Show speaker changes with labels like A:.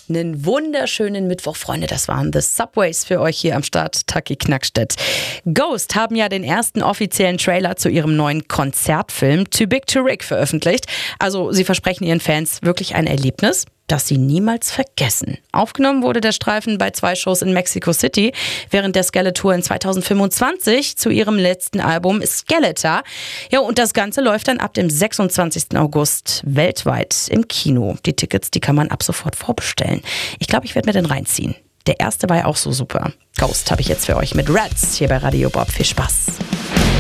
A: Einen wunderschönen Mittwoch, Freunde. Das waren The Subways für euch hier am Start. Taki Knackstedt. Ghost haben ja den ersten offiziellen Trailer zu ihrem neuen Konzertfilm Too Big to Rick veröffentlicht. Also sie versprechen ihren Fans wirklich ein Erlebnis, das sie niemals vergessen. Aufgenommen wurde der Streifen bei 2 Shows in Mexico City während der Skeletor in 2025 zu ihrem letzten Album Skeletor. Ja, und das Ganze läuft dann ab dem 26. August weltweit im Kino. Die Tickets, die kann man ab sofort vorbestellen. Ich glaube, ich werde mir den reinziehen. Der erste war ja auch so super. Ghost habe ich jetzt für euch mit Rats hier bei Radio Bob. Viel Spaß.